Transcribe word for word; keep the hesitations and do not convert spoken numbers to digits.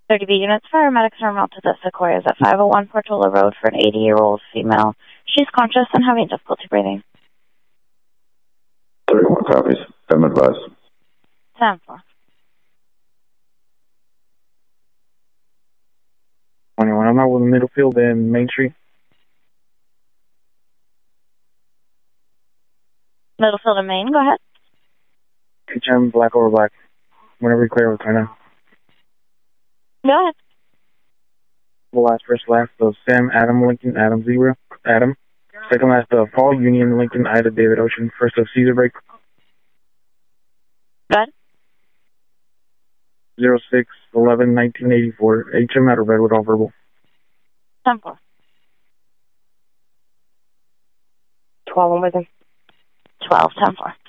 thirty B units, paramedics are mounted at Sequoia's at five oh one Portola Road for an eighty-year-old female. She's conscious and having difficulty breathing. thirty-one copies. I'm advised. ten four. twenty-one. I'm out with Middlefield and Main Street. Middlefield and Main, go ahead. H M, black over black. Whenever you clear with right now. Go ahead. The last, first last, of Sam, Adam, Lincoln, Adam, Zebra, Adam. Second last of Paul, Union, Lincoln, Ida, David, Ocean. First of Caesar Break. Go ahead. zero six eleven nineteen eighty-four. H M out of Redwood, all verbal. ten four. twelve, I'm with him. twelve, ten four.